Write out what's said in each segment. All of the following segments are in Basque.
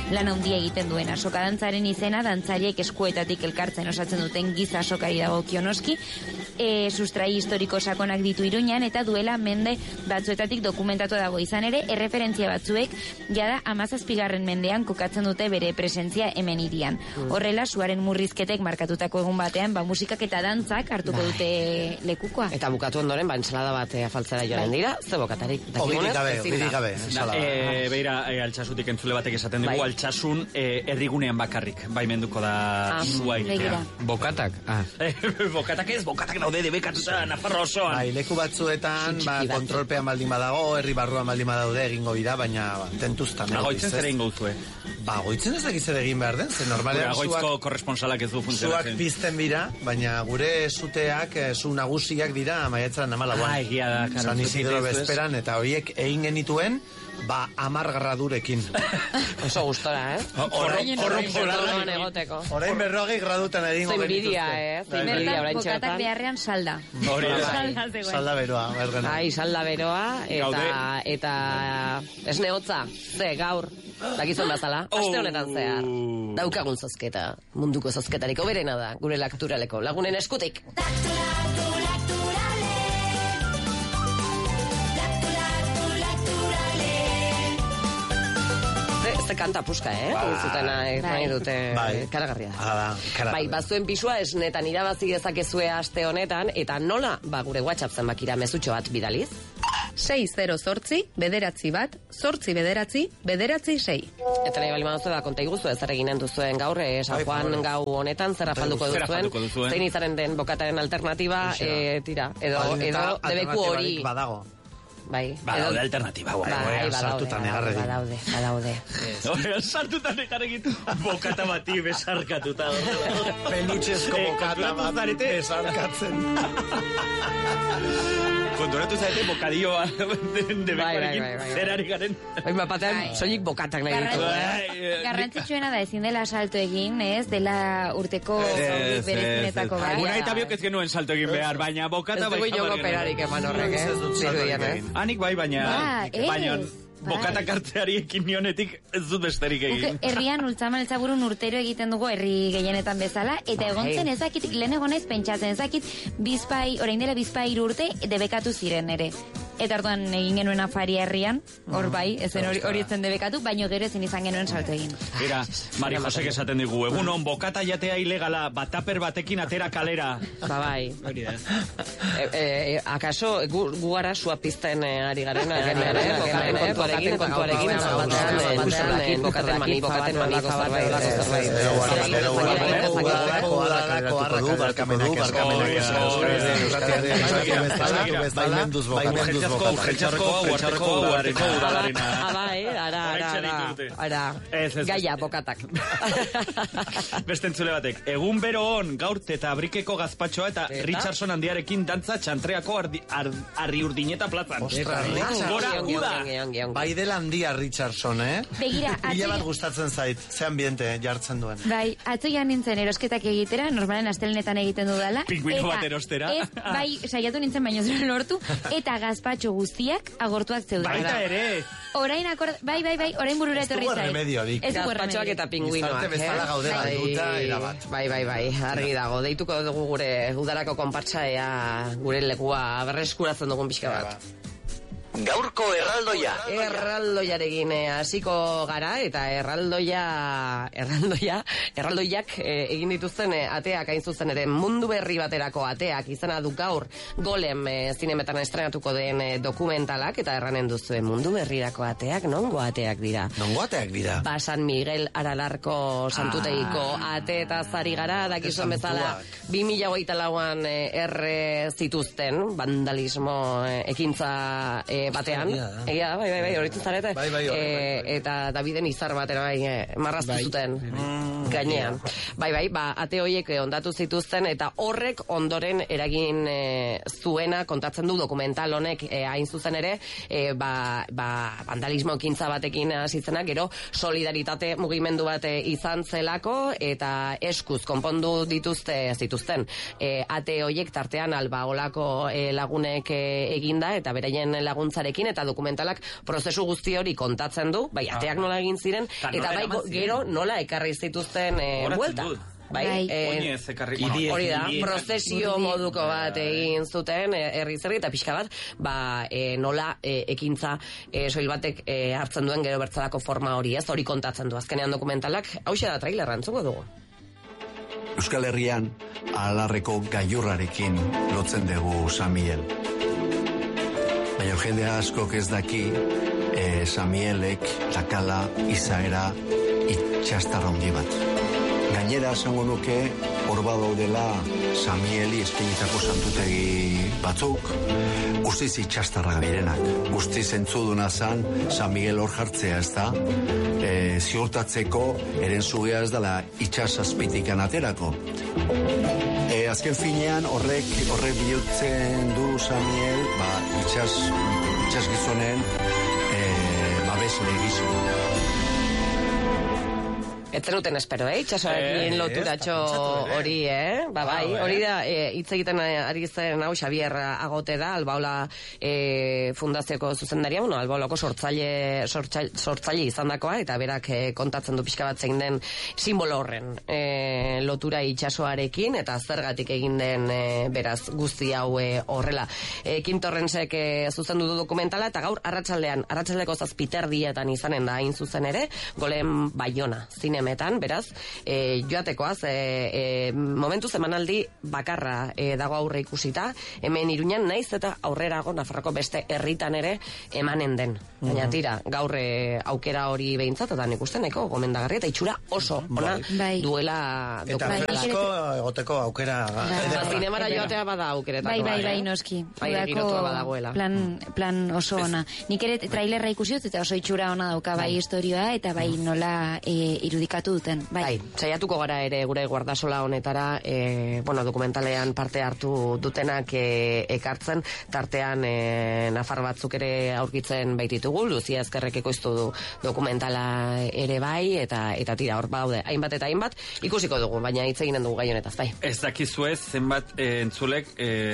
lan handia egiten duena. Soka dantzaren izena, dantzariek eskuetatik elkartzen osatzen duten giza sokari dago kionoski, sustrai historiko sakonak ditu Iruñan, eta duela mende batzuetatik dokumentatu dago. Izan ere, erreferentzia batzuek jada 17. mendean kokatzen dute bere presentzia hemen hirian. Horrela, suaren murrizketek markatutako egun batean, musikak eta dantzak hartuko dute lekukoa. Eta bukatu ondoren, ensalada bat afaltzera joan dira, ze bokatarik. Ogirik gabe, ensalada. Beira, Altsasutik entzule batek esaten dugu, Altsasun herrigunean bakarrik, baimenduko da sua egitea. Bokatak? Bokatak ez, bokatak daude debekatuta Nafarro osoan. Bai, leku batzuetan, kontrolpean baldin badago, herri barruan baldin badaude egingo dira, baina tentuztan. Goitzen zer egingo duzue? Goitzen ez dakiz ere egin behar den, ze normalean goitzko korresponsalak ez du funtzionatzen. Zuak pizten dira, baina gure zuteak, zu nagusiak dira, maiatzaren 14. Egia da. San Isidro bezperan, eta horiek egin genituen, 10 gradurekin. Oso gustora, Orain 40 gradutan egingo genituzte. Bertan, bokatak beharrean salda. Salda beroa. Salda beroa, eta esne hotza, ze gaur, dakizuen bazala, aste honetan zehar, daukagun zozketa, munduko zozketariko berena da, gure Lakturaleko lagunen eskutik. Ze kanta puska, zutena nahi dute karagarria da. Bai, bazuen pisua esnetan irabazi dezakezue aste honetan, eta nola, gure WhatsApp zenbakira mezutxo bat bidaliz? 608-9-8-9-6. Eta nahi bali maduzu konta iguzu zer eginen duzuen gaur, San Juan gau honetan, zer afalduko duzuen, zein izaren den bokataren alternatiba, tira, edo debeku hori. Badago. Badaude alternatiba, sartutan egarregin. Badaude. Sartutan egarregin, bokata bati besarkatuta. Pelutxezko bokata bat besarkatzen. Konturatu zaite bokadioa debekuarekin zerari garen. Batean, soilik bokatak nahi ditu. Garrantzitsuena da, ezin dela salto egin, ez? Dela urteko berezinetako bai. Guna eta biok ez genuen salto egin behar, baina bokata bai. Ez dugu jogo perarik eman horrek, Anik bai, baina bokatak hartzeari ekin nionetik ez dut besterik egin. Herrian Ultzaman Eltzaburun urtero egiten dugu herri gehienetan bezala, eta egontzen ezakitik lehen egonaiz pentsatzen ezakit orain dela bizpai 3 urte debekatu ziren ere. Eta orduan egin genuen afaria herrian, hor bai, ezen hori etzen debekatu, baino gero ezin izan genuen salto egin. Mira, Mari Josek esaten digu, egunon bokata jatea ilegala, bataper batekin atera kalera. Bai. Akaso, gu gara sua pizten ari garen, kontuarekin, bokaten manifa gaia bokatak. Beste entzule batek, egun bero on, gaur Teta Abrikeko gazpatxoa eta Richardson handiarekin dantza txantreako arri urdineta plazan. Bai dela handia Richardson, Begira, Bila bat gustatzen zait, ze ambiente jartzen duen. Bai, atzoian nintzen erosketak egitera, normalen astelenetan egiten dudala. Pingüino bat erostera. Bai, saiatu nintzen baino zure lortu, eta gazpatxo guztiak agortuak zeuden. Baita ere. Orain burura etorri zait. Gazpatxoak eta pingüinoak. Gizarte bezala gaudela duta erabat. Bai, argi dago. Deituko dugu gure udarako konpartsa gure lekua berreskuratzen dugun pixka bat. Gaurko erraldoia. Erraldoiarekin hasiko gara, eta erraldoiak egin dituzten ateak hain zuzen ere mundu berri baterako ateak izena du gaur Golem zinemetan estrenatuko den dokumentalak, eta erranen duzuen mundu berrirako ateak, nongo ateak dira? Nongo ateak dira? San Miguel Aralarko santutegiko ateetaz ari gara, dakizuen bezala 2024an erre zituzten vandalismo ekintza batean. Bai, horitzen zarete. Eta Daviden izar batera marraztu zuten. gainean. Bai, ate horiek ondatu zituzten, eta horrek ondoren eragin zuena kontatzen du dokumental honek hain zuzen ere, vandalismo ekintza batekin hasitzena, gero solidaritate mugimendu bat izan zelako, eta eskuz konpondu zituzten ate horiek tartean olako lagunek eginda, eta beraien laguntzarekin, eta dokumentalak prozesu guzti hori kontatzen du, bai, ateak nola egin ziren, eta bai, gero nola ekarri zituzten buelta. Bai, hori da, prozesio moduko bat egin zuten, herri zerri, eta pixka bat, nola ekintza soil batek hartzen duen gero bertzalako forma hori, ez, hori kontatzen du. Azkenean dokumentalak, hauxe da trailerra entzuko dugu. Euskal Herrian, Alarreko gailurrarekin lotzen dugu Samiel. Baina jende askok ez daki, Samielek dakala izaera itxastarra handi bat. Gainera, esango nuke, hor badaudela Samieli eskainitako santutegi batzuk, guztiz itxastarrak direnak. Guztiz entzuduna zan, Samiel hor jartzea, ez da? Ziurtatzeko, erentzugea ez dela itxas azpitikan aterako. Azken finean, horrek bihurtzen du Samiel, itxas gizonen, babesle gizon. Etzenuten espero, itxasoarekin loturatxo hori, bai, hori da, hitz egiten ari zen hau Xabier Agote da, Albaola fundazioko zuzendaria, Albaolako sortzaile izandakoa, eta berak kontatzen du pixka bat zein den simbolo horren lotura itxasoarekin, eta zergatik egin den beraz guzti hau horrela. Kim Torrensek zuzendu du dokumentala, eta gaur arratsaldeko 7:00 izanen da hain zuzen ere, Golem Baiona, zinemetan, beraz, joatekoaz, momentuz emanaldi bakarra dago aurre ikusita, hemen Iruñan naiz eta aurrerago Nafarroko beste herritan ere emanen den. Baina tira, gaur aukera hori behintzat, eta nik uste nahiko gomendagarri, eta itxura oso ona duela dokumentala. Eta fresko egoteko aukera. Zinemara joatea bada aukeretako. Bai, noski. Girotua badagoela. Plan oso ona. Nik ere trailerra ikusiot, eta oso itxura ona dauka bai historioa, eta bai nola irudikatu duten. Bai, saiatuko gara ere gure guardasola honetara, dokumentalean parte hartu dutenak ekartzen, tartean nafar batzuk ere aurkitzen baititugu, Luzia Ezkerrek ekoiztu du dokumentala ere bai, eta tira, hor baude, hainbat eta hainbat, ikusiko dugu, baina hitz eginen dugu gai honetaz, bai. Ez dakizuez, zenbat entzulek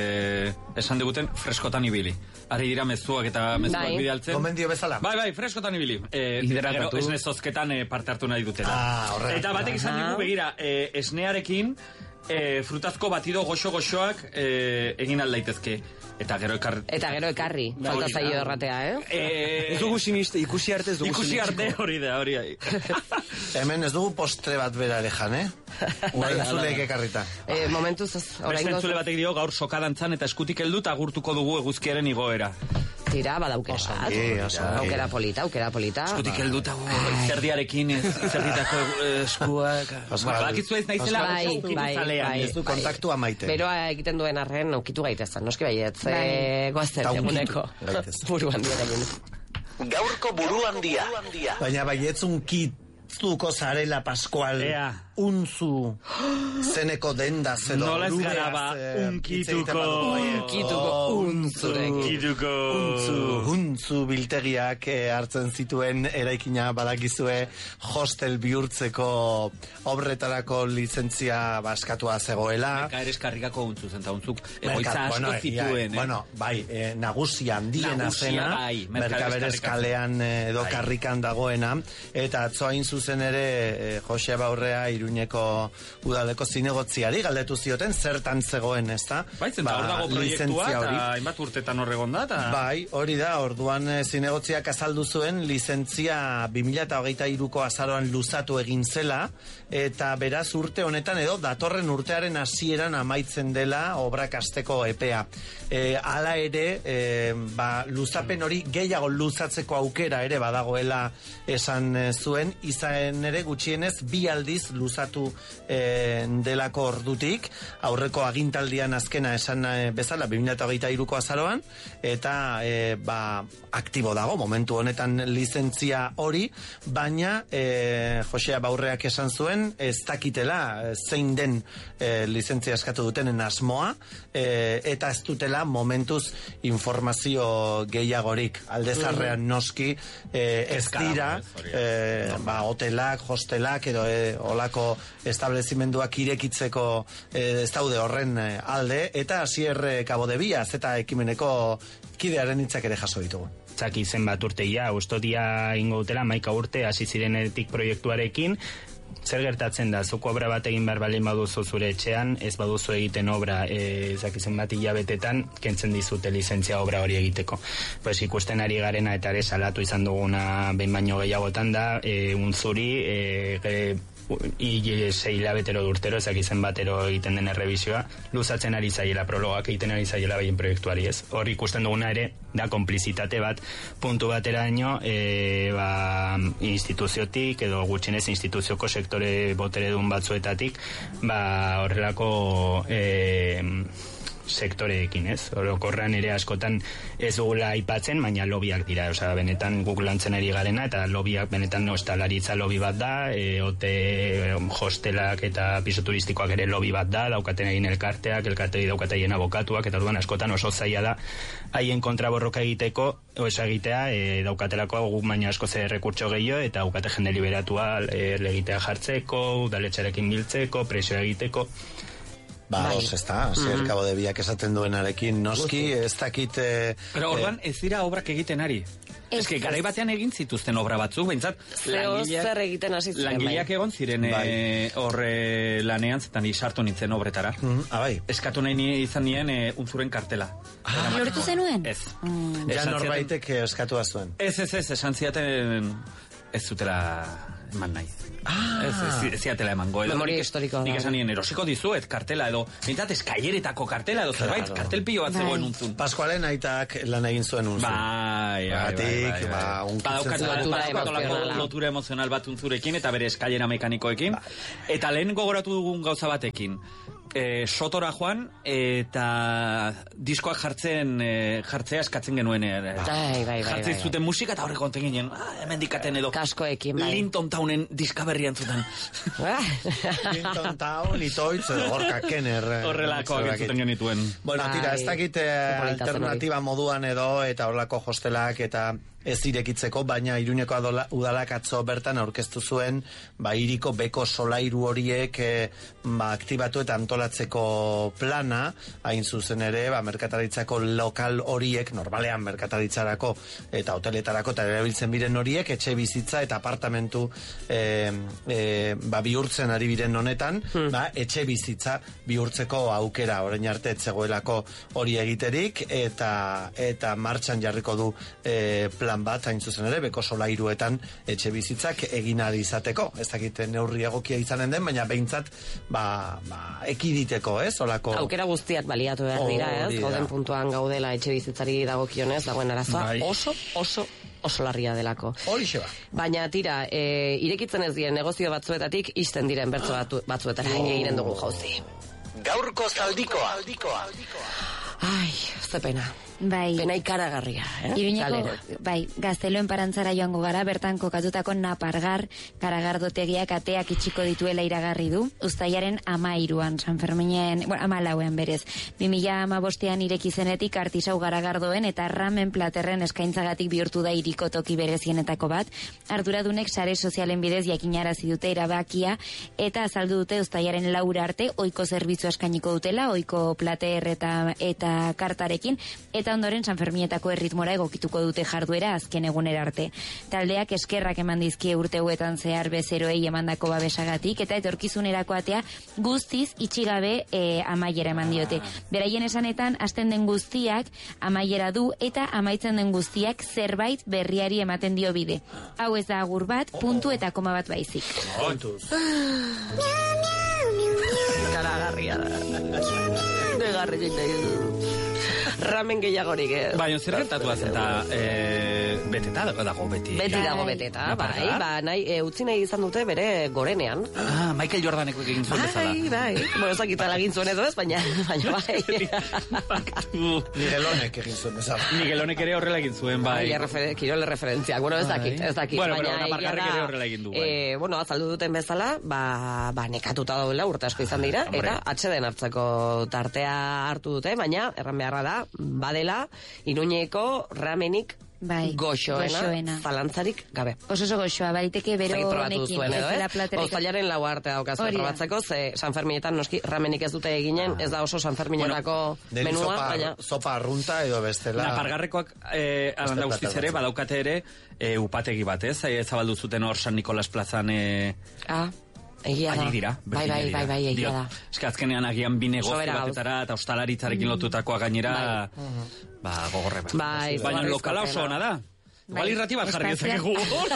esan diguten freskotan ibili. Ari dira mezuak eta mezuak bidaltzen. Gomendio bezala. Bai, freskotan ibili. Gero esne zozketan parte hartu nahi dutela. Eta batek izan digu, begira, esnearekin frutazko batido goxo-goxoak egin aldaitezke. Eta gero ekarri. Falta zaio erratea, Ez dugu siniste, ikusi arte ez dugu siniste. Ikusi arte hori da. Hemen ez dugu postre bat bera erejan, Zuleek ekarrita. Momentuz, beste entzule batek dio, gaur sokadantzan eta eskutik heldu eta agurtuko dugu eguzkiaren igoera. Tira, badaukera. Aukera polita. Eskutik heldu eta izerdiarekin, izerditako eskuak. Bakitzu ez naizela, ez du kontaktua maite. Beroa egiten duen arren, ukitu gaitezan, noski baietz, goazten eguneko. Buru handia egin. Gaurko buru handia. Baina baietzun kitzuko zarela Pascual. Unzu zeneko denda zelo. Nola ez gara ba, unkituko untzu biltegiak hartzen zituen eraikina badakizue hostel bihurtzeko obretarako lizentzia baskatua zegoela. Merkadereskarrikako untzu zen, eta untzuk egoitza asko zituen. Nagusia handiena zena, Merkadereskalean edo karrikan dagoena, eta atzo hain zuzen ere Jose Baurrea Iruñeko udaleko zinegotziari galdetu zioten zertan zegoen, ezta? Bai, zenta hor dago proiektua eta hainbat urtetan horregon da. Bai, hori da, orduan zinegotziak azaldu zuen lizentzia 2023ko azaroan luzatu egin zela, eta beraz urte honetan edo datorren urtearen hasieran amaitzen dela obrak hasteko epea. Hala ere, luzapen hori gehiago luzatzeko aukera ere badagoela esan zuen, izan ere gutxienez 2 aldiz luzatu delako ordutik, aurreko agintaldian azkena esan bezala 2023ko azaroan, eta aktibo dago momentu honetan lizentzia hori, baina Josea Baurreak esan zuen ez dakitela zein den lizentzia eskatu dutenen asmoa, eta ez dutela momentuz informazio gehiagorik. Aldezarrean noski ez dira hotelak, hostelak edo olako establezimenduak irekitzeko ez daude horren alde, eta Asier Kabodebia zeta ekimeneko kidearen hitzak ere jaso ditugu. Zaki zenbat urteia, ustodia ingo dutela 11 urte hasi zirenetik proiektuarekin. Zer gertatzen da, zuko obra bat egin behar baldin baduzu zure etxean, ez baduzu egiten obra zakizen bat hilabetetan, kentzen dizute lizentzia obra hori egiteko. Pues ikusten ari garena eta ere salatu izan duguna behin baino gehiagotan da, unzuri, 6 hilabetero durtero, ezakizen batero egiten den errebizioa, luzatzen ari zaiela, prologak egiten ari zaiela behien proiektuari, ez? Hor ikusten duguna ere, da konplizitate bat, puntu bateraino, instituziotik, edo gutxinez instituzioko sektore boteredun batzuetatik, horrelako sektoreekin, ez? Orokorrean ere askotan ez dugula aipatzen, baina lobiak dira, benetan guk lantzen ari garena, eta lobiak benetan ostalaritza lobi bat da, hostelak eta piso turistikoak ere lobi bat da, daukaten egin elkarteak daukaten abokatuak, eta orduan askotan oso zaila da haien kontraborroka egiteko, egitea, daukatelako guk baina asko ze rekurtso gehiago, eta daukate jende liberatua legitea jartzeko, udaletxarekin biltzeko, presioa egiteko. Ez da, Asier Kabodebiak esaten duenarekin noski, ez dakit... Pero orduan ez dira obrak egiten ari. Ez que garai batean egin zituzten obra batzuk, behintzat... Zer egiten hasi ziren. Langileak egon ziren lanean, zetan sartu nintzen obretara. Eskatu nahi izan nien unzuren kartela. Lortu zenuen? Ez. Ja norbaitek eskatu zuen. Ez, esan ziaten ez zutela eman nahi. Ez ziatela emango. Memoria historikoa. Nik esan nien erosiko dizuet kartela edo, bintzat eskaileretako kartela edo zerbait, kartel pilo bat zegoen untzun. Paskualen aitak lan egin zuen unzun. Bai. Lotura emozional bat unzurekin eta bere eskailera mekanikoekin. Eta lehen gogoratu dugun gauza batekin. Sotora joan eta diskoak jartzea eskatzen genuen. Jartzen zuten musika eta horrek onten ginen, hemen dikaten edo kaskoekin, bai. Linton Townen diskaberri entzuten. Linton Town, itoitz, gorka Kenner. Horrelakoak entzuten genituen. Bueno, tira, ez dakit alternativa moduan edo, eta horrelako hostelak eta ez irekitzeko, baina Iruñeko udalak atzo bertan aurkeztu zuen hiriko beko solairu horiek aktibatu eta antolatzeko plana, hain zuzen ere merkataritzako lokal horiek, normalean merkataritzarako eta hoteletarako eta erabiltzen biren horiek, etxe bizitza eta apartamentu bihurtzen ari biren honetan, etxe bizitza bihurtzeko aukera, orain arte etzegoelako hori egiterik, eta martxan jarriko du plan bat, hain zuzen ere, beko solairuetan etxe bizitzak egin ahal izateko. Ez dakit neurri egokia izanen den, baina behintzat ekiditeko, ez? Olako... Aukera guztiak baliatu behar dira, ez? Gauden puntuan gaudela etxe bizitzari dagokionez, dagoen arazoa oso larria delako. Horixe ba. Baina tira, irekitzen ez diren negozio batzuetatik isten diren bertso batzuetara eginen dugu jauzi. Gaurko zaldikoa. Ai, ze pena. Bai. Pena ikaragarria, Iruñeko, Gazteloen parantzara joango gara, bertan kokatutako Napargar garagardotegiak ateak itxiko dituela iragarri du. Uztailaren 13an, San Ferminen, 14ean berez. 2015ean ireki zenetik Artisau garagardoen eta Ramen Platerren eskaintzagatik bihurtu da hiriko toki berezienetako bat. Arduradunek sare sozialen bidez jakinarazi dute erabakia eta azaldu dute uztailaren 4 arte ohiko zerbitzua eskainiko dutela, ohiko plater eta kartarekin, eta ondoren San Ferminetako erritmora egokituko dute jarduera azken egunera arte. Taldeak eskerrak eman dizkie urte hauetan zehar bezeroei emandako babesagatik, eta etorkizunerako atea guztiz itxigabe amaiera eman diote. Beraien esanetan, hasten den guztiak amaiera du, eta amaitzen den guztiak zerbait berriari ematen dio bide. Hau ez da agur bat, puntu eta koma bat baizik. Karagarria da. Negarri nahi du. Ramen gehiagorik, Baina, zer gertatu eta beteta dago beti. Beti dago beteta, bai, utzi nahi izan dute bere gorenean. Michael Jordanek egin zuen bezala. Bai. Bueno, zakitala egin zuen edo ez, baina bai. Miguelonek egin zuen bezala. Miguelonek ere horrela egin zuen, bai. Kirole referentziak, bueno, ez dakit. Bueno, Napargarrek ere horrela egin du, bai. Bueno, azaldu duten bezala, nekatuta daudela urte asko izan dira, eta atxeden hartzeko tartea hartu dute, baina erran beharra da, badela, Iruñeko ramenik goxoena, zalantzarik gabe. Oso goxoa, baiteke bero honekin, ez dela platerek. Zailaren lau arte daukazue probatzeko, ze San Ferminetan noski ramenik ez dute eginen, ez da oso San Ferminetako menua, baina... Sopa arrunta edo bestela... Napargarrekoak, alanda guztiz ere, badaukate ere, upategi bat, ez? Zabaldu zuten hor San Nikolas plazan... Egia da. Bai, egia da. Eska azkenean agian bi negozio batetara eta ostalaritzarekin lotutakoa gainera, gogorre bat. Baina lokala oso ona da. Igual irrati bat jarri ezakegu.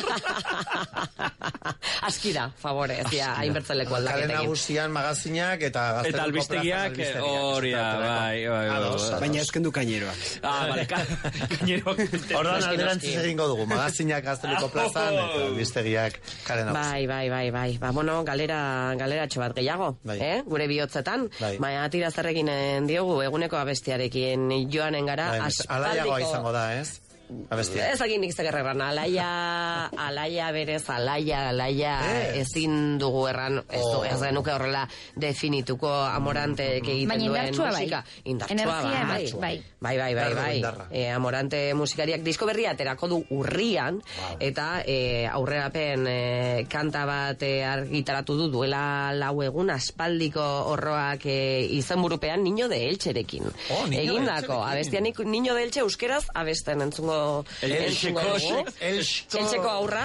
Aski da, favore, hainbertzeleko aldaketekin. Kale nagusian magazinak eta albistegiak hori da, bai. Baina eskendu kaineroak. Bale, kaineroak. Ordan alderantziz egingo dugu, magazinak Gazteluko plazan eta albistegiak kale nagusian. Bai. Bueno, galeratxo bat gehiago, gure bihotzetan. Baina tira zerrekin diogu eguneko abestiarekin joanen gara. Alaiagoa izango da, ez? Ez agin nik zeker erran, alaia berez, alaia ezin dugu erran, ez genuke horrela definituko Amorantek egiten duen musika. Indartsua, bai. Amorante musikariak disko berria aterako du urrian, eta aurrerapen kanta bat argitaratu du duela 4 egun aspaldiko horroak izenburupean Niño de Elcherekin. Egindako, abestianik Niño de Elche euskeraz abesten entzungo Eltseko aurra,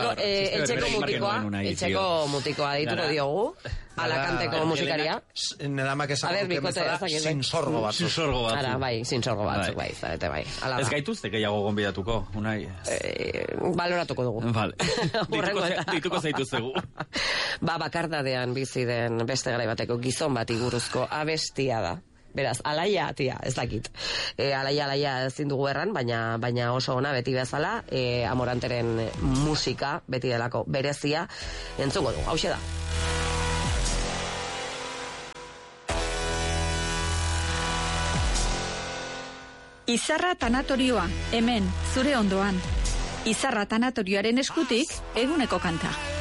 Eltseko mutikoa dituko diogu, Alakanteko musikaria. Neramak esan duken bezala, sinsorgo batzuk. Ara, bai, sinsorgo batzuk, bai. Ez gaituzte gehiago gonbidatuko, unai? Baloratuko dugu. Vale. Dituko zaituztegu. Bakardadean bizi den beste garai bateko gizon bati buruzko abestia da. Beraz, alaia, ez dakit. Alaia ezin dugu erran, baina oso ona beti bezala, Amoranteren musika, beti delako berezia, entzungo dugu, hauxe da. Izarra tanatorioa, hemen, zure ondoan. Izarra tanatorioaren eskutik, eguneko kanta.